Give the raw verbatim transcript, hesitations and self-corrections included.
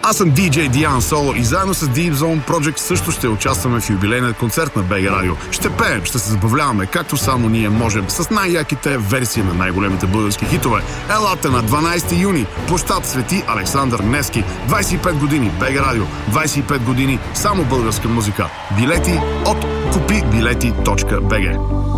Аз съм диджей Диан Соло и заедно с Deep Zone Project също ще участваме в юбилейния концерт на би джи Радио. Ще пеем, ще се забавляваме, както само ние можем, с най-яките версии на най-големите български хитове. Елате на дванайсети юни, площад Свети Александър Невски. двайсет и пет години би джи Радио, двайсет и пет години само българска музика. Билети от купи билети точка би джи.